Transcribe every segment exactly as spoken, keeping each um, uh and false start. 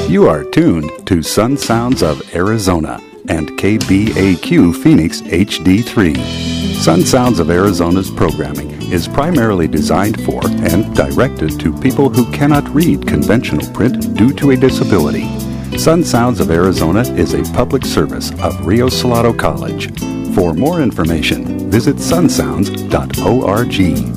You are tuned to Sun Sounds of Arizona and K B A Q Phoenix H D three. Sun Sounds of Arizona's programming is primarily designed for and directed to people who cannot read conventional print due to a disability. Sun Sounds of Arizona is a public service of Rio Salado College. For more information, visit sun sounds dot org.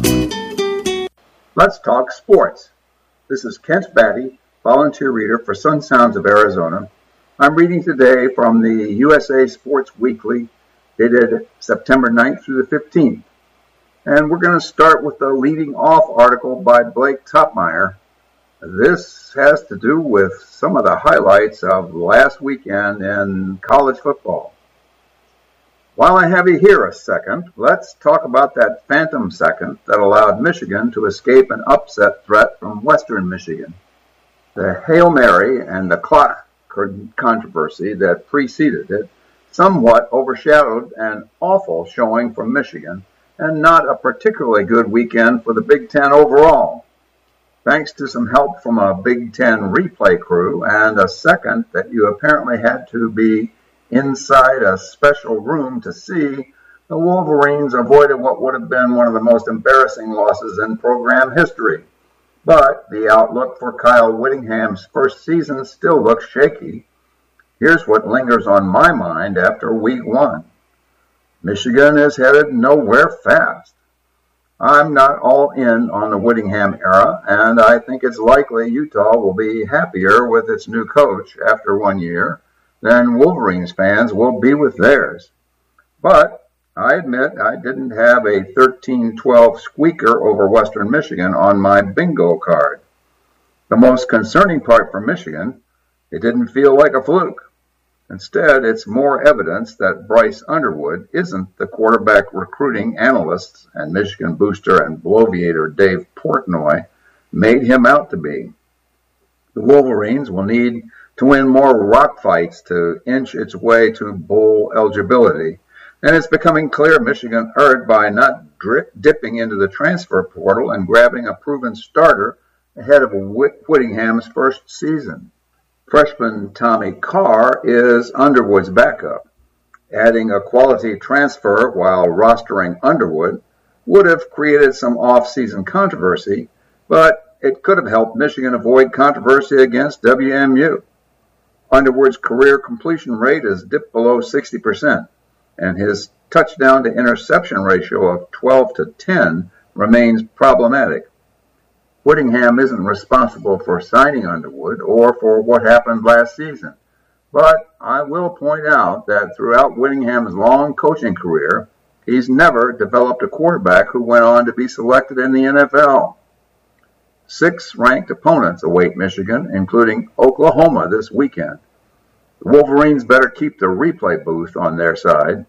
Let's talk sports. This is Kent Batty, volunteer reader for Sun Sounds of Arizona. I'm reading today from the U S A Sports Weekly, dated September ninth through the fifteenth. And we're going to start with the leading off article by Blake Topmeyer. This has to do with some of the highlights of last weekend in college football. While I have you here a second, let's talk about that phantom second that allowed Michigan to escape an upset threat from Western Michigan. The Hail Mary and the clock controversy that preceded it somewhat overshadowed an awful showing from Michigan and not a particularly good weekend for the Big Ten overall. Thanks to some help from a Big Ten replay crew and a second that you apparently had to be inside a special room to see, the Wolverines avoided what would have been one of the most embarrassing losses in program history. But the outlook for Kyle Whittingham's first season still looks shaky. Here's what lingers on my mind after week one. Michigan is headed nowhere fast. I'm not all in on the Whittingham era, and I think it's likely Utah will be happier with its new coach after one year than Wolverines fans will be with theirs. But I admit I didn't have a thirteen twelve squeaker over Western Michigan on my bingo card. The most concerning part for Michigan, it didn't feel like a fluke. Instead, it's more evidence that Bryce Underwood isn't the quarterback recruiting analysts and Michigan booster and bloviator Dave Portnoy made him out to be. The Wolverines will need to win more rock fights to inch its way to bowl eligibility, and it's becoming clear Michigan erred by not drip, dipping into the transfer portal and grabbing a proven starter ahead of Whit- Whittingham's first season. Freshman Tommy Carr is Underwood's backup. Adding a quality transfer while rostering Underwood would have created some off-season controversy, but it could have helped Michigan avoid controversy against W M U. Underwood's career completion rate has dipped below sixty percent, and his touchdown-to-interception ratio of twelve to ten remains problematic. Whittingham isn't responsible for signing Underwood or for what happened last season, but I will point out that throughout Whittingham's long coaching career, he's never developed a quarterback who went on to be selected in the N F L. Six ranked opponents await Michigan, including Oklahoma this weekend. The Wolverines better keep the replay booth on their side.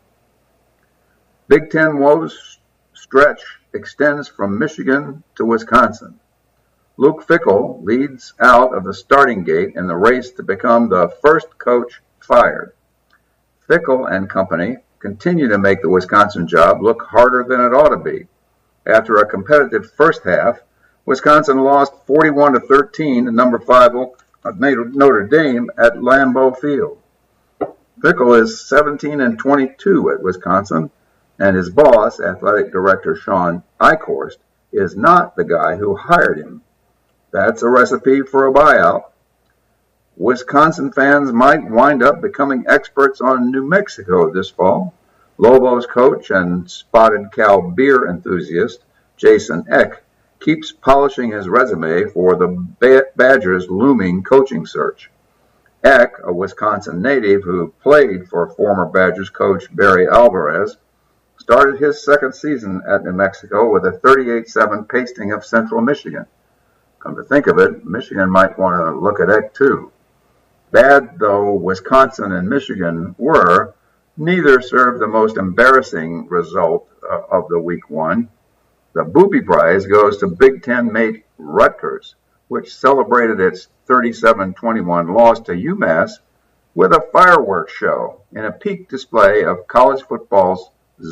Big Ten woes stretch extends from Michigan to Wisconsin. Luke Fickell leads out of the starting gate in the race to become the first coach fired. Fickell and company continue to make the Wisconsin job look harder than it ought to be. After a competitive first half, Wisconsin lost forty-one to thirteen to number five Notre Dame at Lambeau Field. Fickell is seventeen and twenty-two at Wisconsin, and his boss, athletic director Sean Eichhorst, is not the guy who hired him. That's a recipe for a buyout. Wisconsin fans might wind up becoming experts on New Mexico this fall. Lobos coach and Spotted Cow beer enthusiast Jason Eck keeps polishing his resume for the Badgers' looming coaching search. Eck, a Wisconsin native who played for former Badgers coach Barry Alvarez, started his second season at New Mexico with a thirty-eight seven pasting of Central Michigan. Come to think of it, Michigan might want to look at Eck too. Bad though Wisconsin and Michigan were, neither served the most embarrassing result uh, of the week one. The Booby Prize goes to Big Ten mate Rutgers, which celebrated its thirty-seven twenty-one loss to UMass with a fireworks show in a peak display of college football's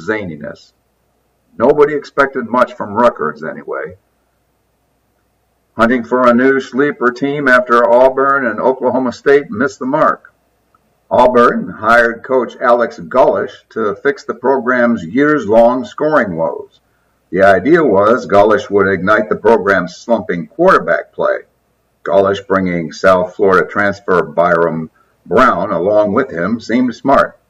zaniness. Nobody expected much from Rutgers anyway. hunting for a new sleeper team after Auburn and Oklahoma State missed the mark. Auburn hired coach Alex Golesh to fix the program's years-long scoring woes. The idea was Golesh would ignite the program's slumping quarterback play. Golesh bringing South Florida transfer Byram Brown along with him seemed smart.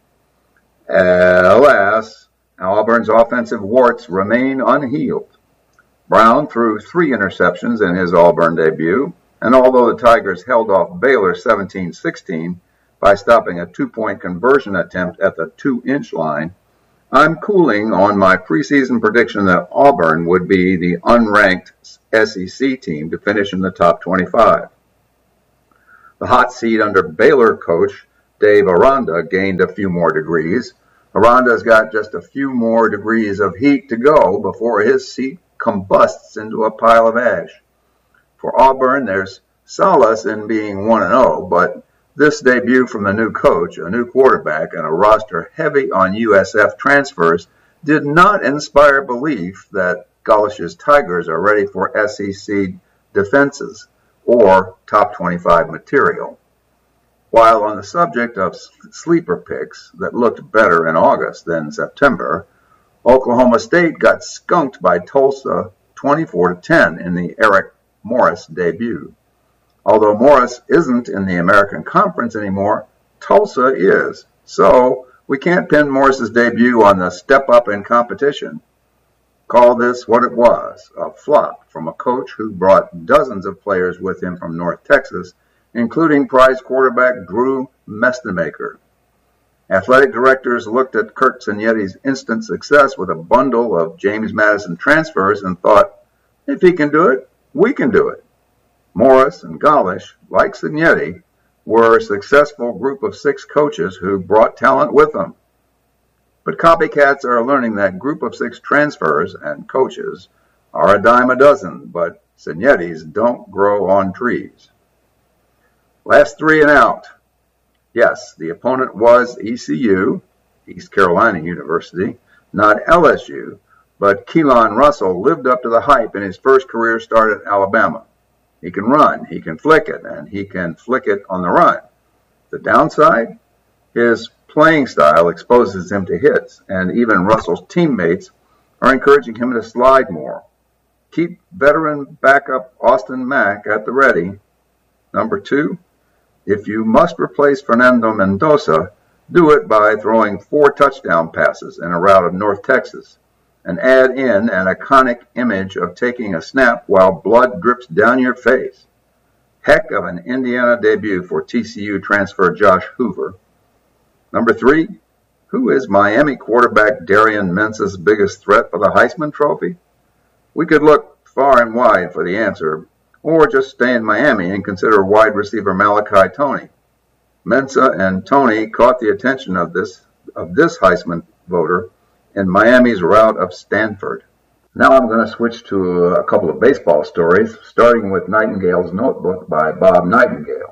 Alas, Auburn's offensive warts remain unhealed. Brown threw three interceptions in his Auburn debut, and although the Tigers held off Baylor seventeen sixteen by stopping a two-point conversion attempt at the two-inch line, I'm cooling on my preseason prediction that Auburn would be the unranked S E C team to finish in the top twenty-five. The hot seat under Baylor coach Dave Aranda gained a few more degrees. Aranda's got just a few more degrees of heat to go before his seat combusts into a pile of ash. For Auburn, there's solace in being one and oh, but this debut from the new coach, a new quarterback, and a roster heavy on U S F transfers did not inspire belief that Golesh's Tigers are ready for S E C defenses or top twenty-five material. While on the subject of sleeper picks that looked better in August than September, Oklahoma State got skunked by Tulsa twenty-four to ten in the Eric Morris debut. Although Morris isn't in the American Conference anymore, Tulsa is. So we can't pin Morris's debut on the step up in competition. Call this what it was, a flop from a coach who brought dozens of players with him from North Texas, including prize quarterback Drew Mestemaker. Athletic directors looked at Kirk Cignetti's instant success with a bundle of James Madison transfers and thought, if he can do it, we can do it. Morris and Golesh, like Cignetti, were a successful group of six coaches who brought talent with them. But copycats are learning that group of six transfers and coaches are a dime a dozen, but Cignettis don't grow on trees. Last three and out. Yes, the opponent was E C U, East Carolina University, not L S U, but Keelan Russell lived up to the hype in his first career start at Alabama. He can run, he can flick it, and he can flick it on the run. The downside? His playing style exposes him to hits, and even Russell's teammates are encouraging him to slide more. Keep veteran backup Austin Mack at the ready. Number two, if you must replace Fernando Mendoza, do it by throwing four touchdown passes in a route of North Texas, and add in an iconic image of taking a snap while blood drips down your face. Heck of an Indiana debut for T C U transfer Josh Hoover. Number three, who is Miami quarterback Darian Mensa's biggest threat for the Heisman Trophy? We could look far and wide for the answer, or just stay in Miami and consider wide receiver Malachi Toney. Mensa and Toney caught the attention of this of this Heisman voter in Miami's rout of Stanford. Now I'm going to switch to a couple of baseball stories, starting with Nightingale's Notebook by Bob Nightingale.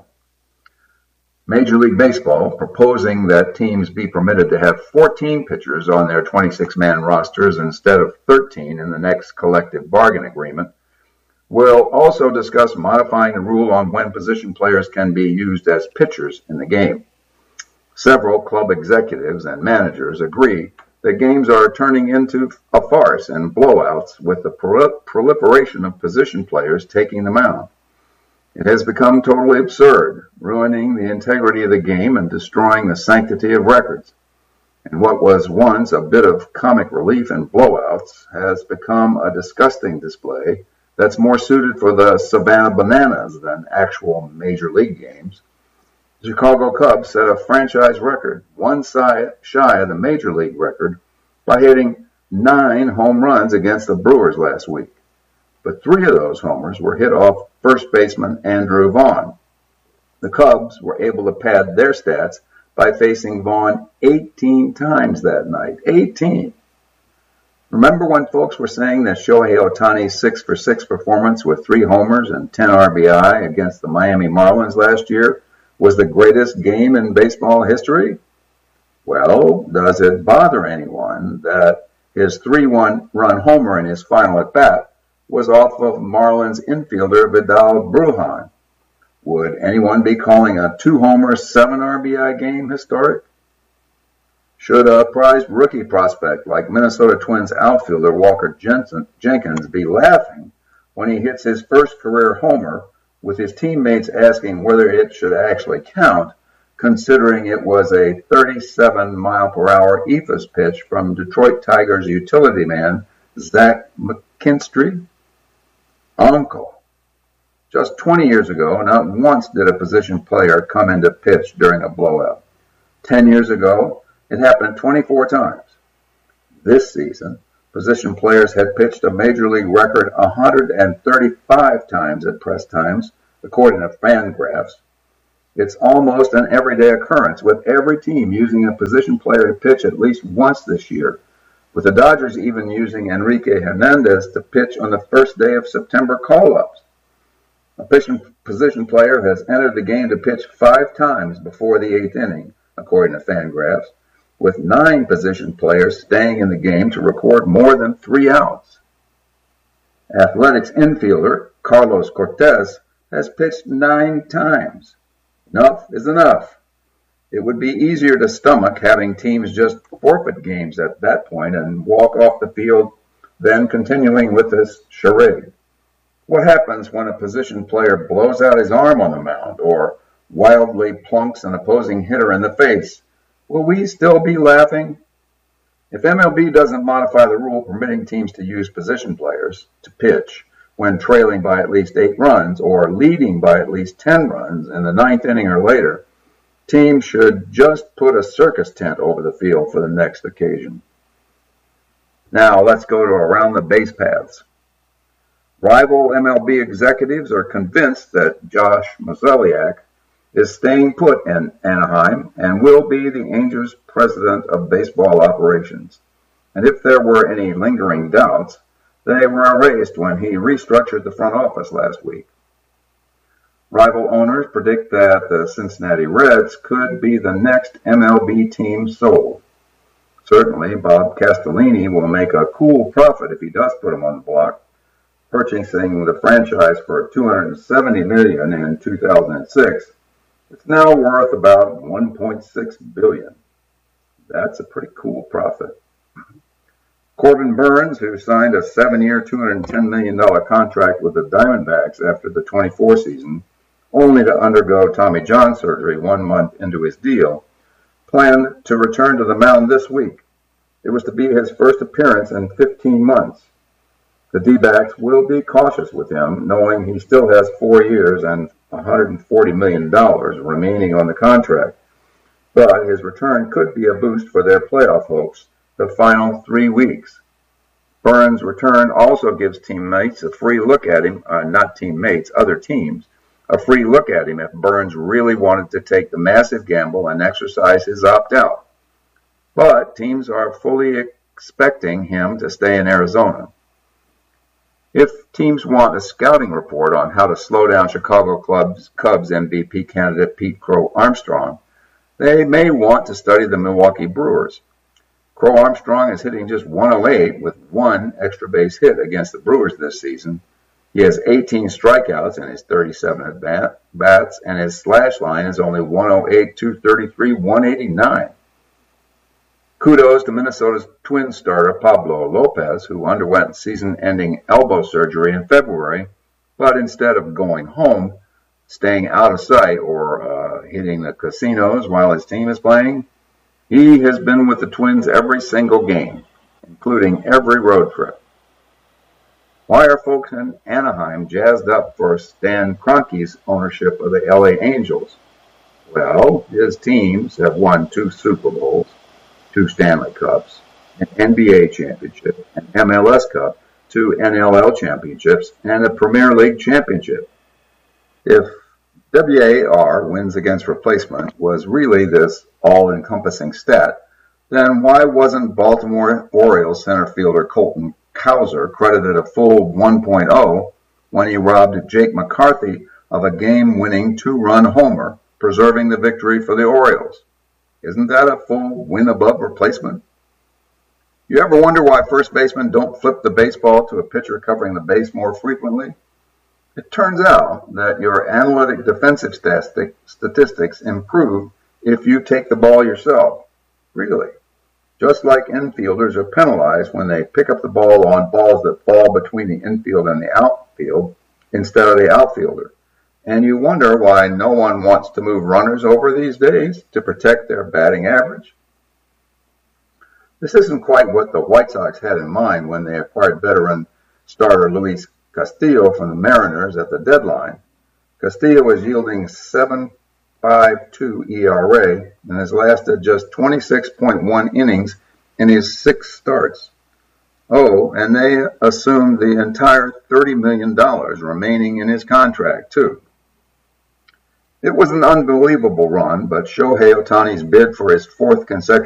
Major League Baseball proposing that teams be permitted to have fourteen pitchers on their twenty-six man rosters instead of thirteen in the next collective bargain agreement. We'll also discuss modifying the rule on when position players can be used as pitchers in the game. Several club executives and managers agree that games are turning into a farce and blowouts with the proliferation of position players taking the mound. It has become totally absurd, ruining the integrity of the game and destroying the sanctity of records. And what was once a bit of comic relief in blowouts has become a disgusting display that's more suited for the Savannah Bananas than actual major league games. The Chicago Cubs set a franchise record, one shy of the major league record, by hitting nine home runs against the Brewers last week. But three of those homers were hit off first baseman Andrew Vaughn. The Cubs were able to pad their stats by facing Vaughn eighteen times that night. eighteen! Remember when folks were saying that Shohei Ohtani's six for six performance with three homers and ten R B I against the Miami Marlins last year was the greatest game in baseball history? Well, does it bother anyone that his three run homer in his final at-bat was off of Marlins infielder Vidal Brujan. Would anyone be calling a two-homer, seven R B I game historic? Should a prized rookie prospect like Minnesota Twins outfielder Walker Jensen, Jenkins be laughing when he hits his first career homer, with his teammates asking whether it should actually count, considering it was a thirty-seven mile per hour E F S pitch from Detroit Tigers utility man Zach McKinstry? Uncle. Just twenty years ago, not once did a position player come into pitch during a blowout. Ten years ago, it happened twenty-four times. This season, position players had pitched a major league record one hundred thirty-five times at press times, according to Fangraphs. It's almost an everyday occurrence, with every team using a position player to pitch at least once this year, with the Dodgers even using Enrique Hernandez to pitch on the first day of September call-ups. A position player has entered the game to pitch five times before the eighth inning, according to Fangraphs, with nine position players staying in the game to record more than three outs. Athletics infielder Carlos Cortez has pitched nine times. Enough is enough. It would be easier to stomach having teams just forfeit games at that point and walk off the field than continuing with this charade. What happens when a position player blows out his arm on the mound or wildly plunks an opposing hitter in the face? Will we still be laughing? If M L B doesn't modify the rule permitting teams to use position players to pitch when trailing by at least eight runs or leading by at least ten runs in the ninth inning or later, teams should just put a circus tent over the field for the next occasion. Now let's go to around the base paths. Rival M L B executives are convinced that Josh Mozeliak is staying put in Anaheim and will be the Angels' president of baseball operations. And if there were any lingering doubts, they were erased when he restructured the front office last week. Rival owners predict that the Cincinnati Reds could be the next M L B team sold. Certainly, Bob Castellini will make a cool profit if he does put them on the block, purchasing the franchise for two hundred seventy million dollars in two thousand six. It's now worth about one point six billion dollars. That's a pretty cool profit. Corbin Burns, who signed a seven-year, two hundred ten million dollars contract with the Diamondbacks after the twenty-four season, only to undergo Tommy John surgery one month into his deal, planned to return to the mound this week. It was to be his first appearance in fifteen months. The D-backs will be cautious with him, knowing he still has four years and one hundred forty million dollars remaining on the contract. But his return could be a boost for their playoff hopes the final three weeks. Burns' return also gives teammates a free look at him, uh, not teammates, other teams, a free look at him if Burns really wanted to take the massive gamble and exercise his opt-out. But teams are fully expecting him to stay in Arizona. If teams want a scouting report on how to slow down Chicago Cubs, Cubs M V P candidate Pete Crow Armstrong, they may want to study the Milwaukee Brewers. Crow Armstrong is hitting just one oh eight with one extra base hit against the Brewers this season. He has eighteen strikeouts in his thirty-seven at-bats, and his slash line is only one oh eight, two thirty-three, one eighty-nine. Kudos to Minnesota's Twins starter Pablo Lopez, who underwent season-ending elbow surgery in February, but instead of going home, staying out of sight, or uh, hitting the casinos while his team is playing, he has been with the Twins every single game, including every road trip. Why are folks in Anaheim jazzed up for Stan Kroenke's ownership of the L A Angels? Well, his teams have won two Super Bowls, two Stanley Cups, an N B A championship, an M L S Cup, two N L L championships, and a Premier League championship. If W A R, wins against replacement, was really this all-encompassing stat, then why wasn't Baltimore Orioles center fielder Colton Cowser credited a full one point oh when he robbed Jake McCarthy of a game-winning two-run homer, preserving the victory for the Orioles? Isn't that a full win above replacement? You ever wonder why first basemen don't flip the baseball to a pitcher covering the base more frequently? It turns out that your analytic defensive statistics improve if you take the ball yourself. Really. Just like infielders are penalized when they pick up the ball on balls that fall between the infield and the outfield instead of the outfielder. And you wonder why no one wants to move runners over these days to protect their batting average. This isn't quite what the White Sox had in mind when they acquired veteran starter Luis Castillo from the Mariners at the deadline. Castillo was yielding seven point five two E R A and has lasted just twenty-six point one innings in his six starts. Oh, and they assumed the entire thirty million dollars remaining in his contract, too. It was an unbelievable run, but Shohei Ohtani's bid for his fourth consecutive